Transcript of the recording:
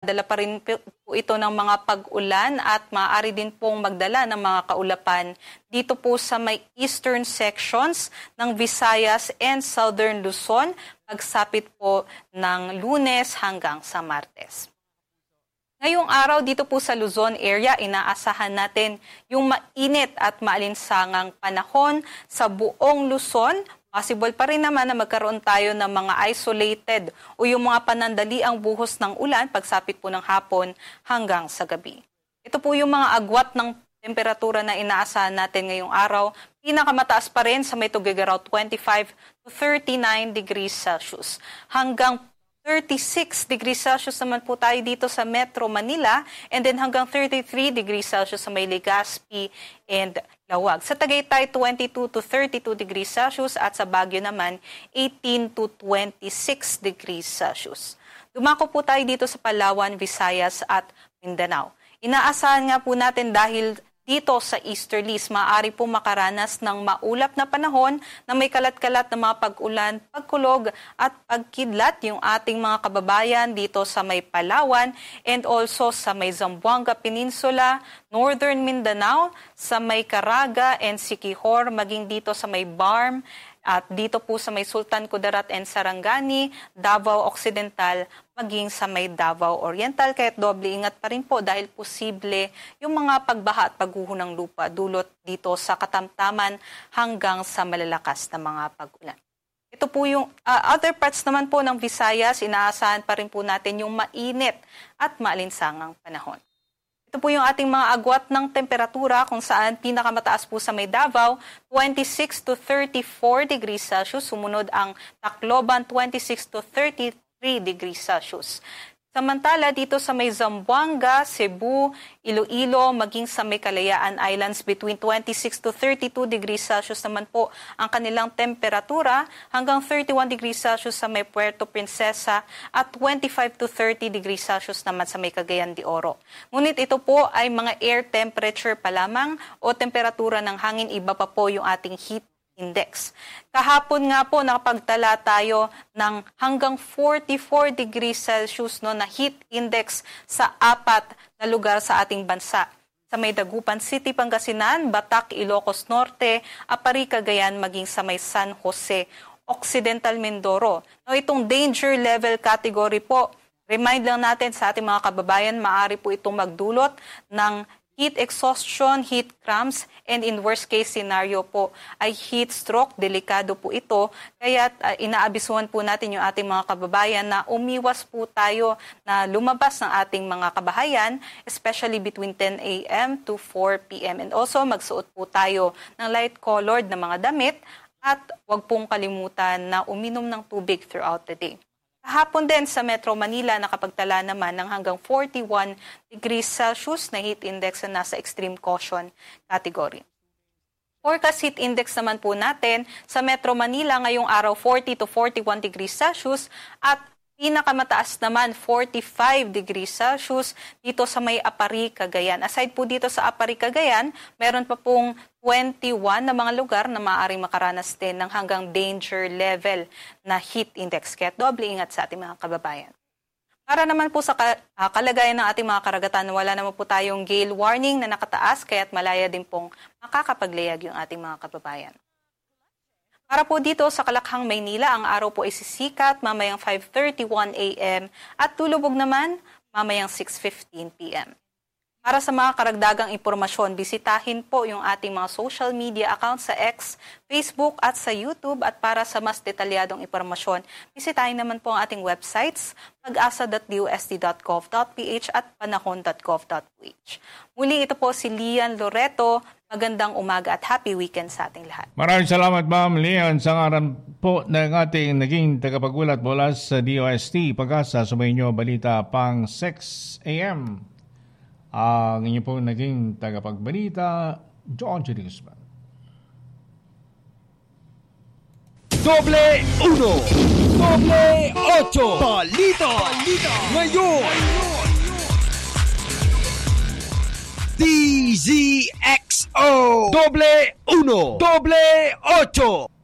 dala pa rin po ito ng mga pag-ulan at maaari din pong magdala ng mga kaulapan dito po sa may eastern sections ng Visayas and Southern Luzon, pagsapit po ng Lunes hanggang sa Martes. Ngayong araw dito po sa Luzon area, inaasahan natin yung mainit at maalinsangang panahon sa buong Luzon. Possible pa rin naman na magkaroon tayo ng mga isolated o yung mga panandaliang buhos ng ulan pagsapit po ng hapon hanggang sa gabi. Ito po yung mga agwat ng temperatura na inaasahan natin ngayong araw. Pinakamataas pa rin sa may Tuguegarao 25 to 39 degrees Celsius. Hanggang 36 degrees Celsius naman po tayo dito sa Metro Manila and then hanggang 33 degrees Celsius sa may Legazpi and Lawag. Sa Tagaytay, 22 to 32 degrees Celsius at sa Baguio naman, 18 to 26 degrees Celsius. Dumako po tayo dito sa Palawan, Visayas at Mindanao. Inaasahan nga po natin dahil dito sa easterlies, maaari po makaranas ng maulap na panahon na may kalat-kalat na mga pag-ulan, pagkulog at pagkidlat yung ating mga kababayan dito sa may Palawan and also sa may Zamboanga Peninsula, Northern Mindanao, sa may Caraga and Siquijor, maging dito sa may Barm, at dito po sa may Sultan Kudarat and Sarangani, Davao Occidental, maging sa may Davao Oriental. Kaya't doble ingat pa rin po dahil posible yung mga pagbaha at pagguho ng lupa dulot dito sa katamtaman hanggang sa malalakas na mga pag-ulan. Ito po yung other parts naman po ng Visayas, inaasahan pa rin po natin yung mainit at maalinsangang panahon. Ito po yung ating mga agwat ng temperatura kung saan pinakamataas po sa may Davao, 26 to 34 degrees Celsius. Sumunod ang Tacloban, 26 to 33 degrees Celsius. Samantala, dito sa may Zamboanga, Cebu, Iloilo, maging sa may Kalayaan Islands, between 26 to 32 degrees Celsius naman po ang kanilang temperatura, hanggang 31 degrees Celsius sa may Puerto Princesa at 25 to 30 degrees Celsius naman sa may Cagayan de Oro. Ngunit ito po ay mga air temperature pa lamang o temperatura ng hangin, iba pa po yung ating heat index. Kahapon nga po nakapagtala tayo ng hanggang 44 degrees Celsius na heat index sa 4 na lugar sa ating bansa. Sa may Dagupan City, Pangasinan, Batac, Ilocos Norte, Apari, Cagayan, maging sa may San Jose, Occidental Mindoro. Itong danger level category po, remind lang natin sa ating mga kababayan, maaari po itong magdulot ng heat exhaustion, heat cramps, and in worst case scenario po ay heat stroke. Delikado po ito. Kaya inaabisuhan po natin yung ating mga kababayan na umiwas po tayo na lumabas ng ating mga kabahayan, especially between 10 a.m. to 4 p.m. And also magsuot po tayo ng light-colored na mga damit at huwag pong kalimutan na uminom ng tubig throughout the day. Kahapon din sa Metro Manila, nakapagtala naman ng hanggang 41 degrees Celsius na heat index na nasa extreme caution category. Forecast heat index naman po natin sa Metro Manila ngayong araw 40 to 41 degrees Celsius at pinakamataas naman 45 degrees Celsius dito sa may Apari, Cagayan. Aside po dito sa Apari, Cagayan, meron pa pong 21 na mga lugar na maaaring makaranas din ng hanggang danger level na heat index. Kaya doble ingat sa ating mga kababayan. Para naman po sa kalagayan ng ating mga karagatan, wala naman po tayong gale warning na nakataas, kaya't malaya din pong makakapaglayag yung ating mga kababayan. Para po dito sa Kalakhang, Maynila, ang araw po ay sisikat mamayang 5:31 a.m. at tulubog naman mamayang 6:15 p.m. Para sa mga karagdagang impormasyon, bisitahin po yung ating mga social media accounts sa X, Facebook at sa YouTube. At para sa mas detalyadong impormasyon, bisitahin naman po ang ating websites, pag-asa.dusd.gov.ph at panahon.gov.ph. Muli ito po si Lian Loreto. Magandang umaga at happy weekend sa ating lahat. Maraming salamat, Ma'am Lian, sa ngaran po ng ating naging tagapaggulat mula sa DOST. Pag-asa, sumayin nyo balita pang 6 a.m. Ang inyo po naging tagapagbalita, John J. Guzman. Doble uno, doble ocho, balita ngayon. DZXO, doble uno, doble ocho.